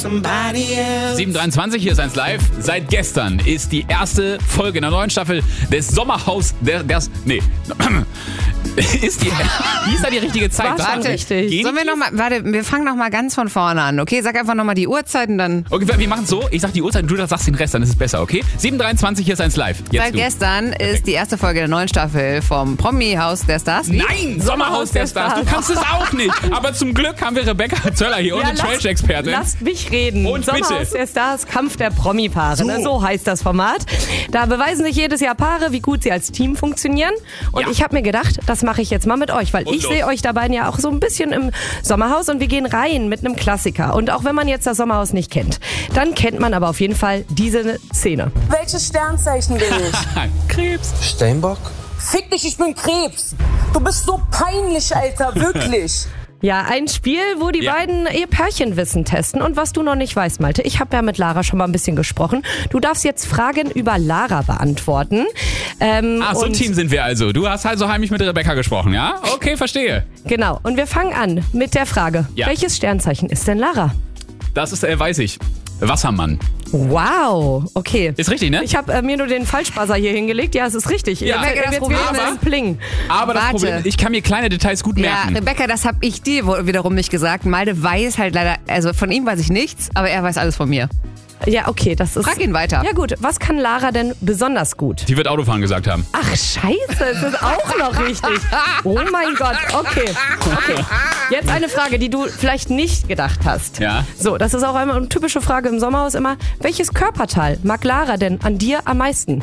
7:23, hier ist 1 Live. Seit gestern ist die erste Folge in der neuen Staffel des Sommerhaus wie ist da die richtige Zeit? Warte, richtig. Sollen wir wir fangen nochmal ganz von vorne an, okay? Sag einfach nochmal die Uhrzeit und dann... Okay, wir machen es so, ich sag die Uhrzeit und du sagst den Rest, dann ist es besser, okay? 7:23, hier ist 1 Live. Seit gestern ist die erste Folge der neuen Staffel vom Promi-Haus der Stars. Wie? Nein, Sommerhaus der Stars. Du kannst es auch nicht. Aber zum Glück haben wir Rebecca Zöller hier, unsere Trash-Expertin. Lasst mich reden. Und Sommerhaus bitte. der Stars, Kampf der Promi-Paare. So heißt das Format. Da beweisen sich jedes Jahr Paare, wie gut sie als Team funktionieren. Und ich habe mir gedacht, das mache ich jetzt mal mit euch, weil ich sehe euch dabei ja auch so ein bisschen im Sommerhaus und wir gehen rein mit einem Klassiker. Und auch wenn man jetzt das Sommerhaus nicht kennt, dann kennt man aber auf jeden Fall diese Szene. Welches Sternzeichen bin ich? Krebs. Steinbock? Fick dich, ich bin Krebs. Du bist so peinlich, Alter, wirklich. Ja, ein Spiel, wo die beiden ihr Pärchenwissen testen. Und was du noch nicht weißt, Malte, ich habe ja mit Lara schon mal ein bisschen gesprochen. Du darfst jetzt Fragen über Lara beantworten. So ein Team sind wir also. Du hast also heimlich mit Rebecca gesprochen, ja? Okay, verstehe. Genau, und wir fangen an mit der Frage. Ja. Welches Sternzeichen ist denn Lara? Das ist, weiß ich. Wassermann. Wow, okay. Ist richtig, ne? Ich habe mir nur den Falschbuzzer hier hingelegt. Ja, es ist richtig. Ja. Rebecca, das Problem ist Pling. Aber das Warte. Problem ist, ich kann mir kleine Details gut merken. Ja, Rebecca, das habe ich dir wiederum nicht gesagt. Malte weiß halt leider, also von ihm weiß ich nichts, aber er weiß alles von mir. Ja, okay, das ist... Frag ihn weiter. Ja gut, was kann Lara denn besonders gut? Die wird Autofahren gesagt haben. Ach, scheiße, es ist auch noch richtig. Oh mein Gott, okay. Jetzt eine Frage, die du vielleicht nicht gedacht hast. Ja. So, das ist auch eine typische Frage im Sommerhaus immer. Welches Körperteil mag Lara denn an dir am meisten?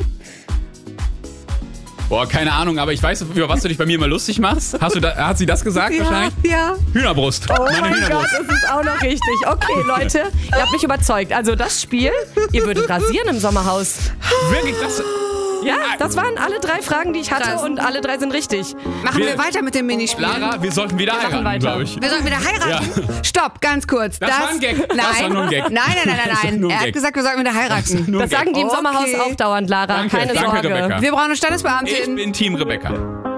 Boah, keine Ahnung, aber ich weiß, über was du dich bei mir immer lustig machst. Hat sie das gesagt wahrscheinlich? Ja. Hühnerbrust. Oh Meine mein Gott, Hühnerbrust. das ist auch noch richtig. Okay, Leute, ihr habt mich überzeugt. Also das Spiel, ihr würdet rasieren im Sommerhaus. Wirklich, das... Ja, das waren alle 3 Fragen, die ich hatte und alle 3 sind richtig. Machen wir weiter mit dem Minispiel. Lara, wir sollten wieder heiraten, weiter. glaube ich. Wir sollen wieder heiraten? Stopp, ganz kurz. Das war ein Gag. Nein, Das war nur ein Gag. Nein. Das ist nur ein Er hat Gag. gesagt, wir sollten wieder heiraten. Nur ein Das sagen die im Okay. Sommerhaus auch dauernd, Lara. Danke, Keine danke, Sorge. Rebecca. Wir brauchen eine Ich Standesbeamtin. bin Team Rebecca.